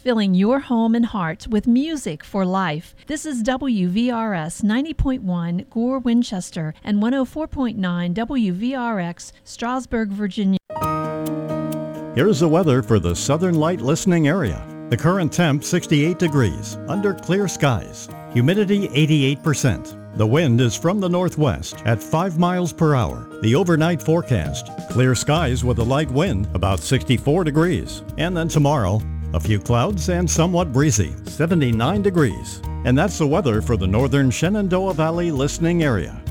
filling your home and heart with music for life. This is WVRS 90.1 Gore, Winchester, and 104.9 WVRX, Strasburg, Virginia. Here's the weather for the Southern Light listening area. The current temp 68 degrees, under clear skies. Humidity 88%. The wind is from the northwest at 5 miles per hour. The overnight forecast, clear skies with a light wind, about 64 degrees. And then tomorrow, a few clouds and somewhat breezy, 79 degrees. And that's the weather for the northern Shenandoah Valley listening area.